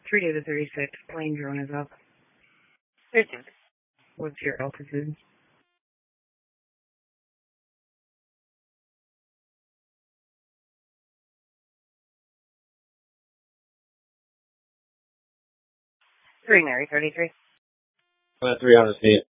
3 to the 36. Plane drone is up. 13. What's your altitude? Three, Mary, 33. 300 feet.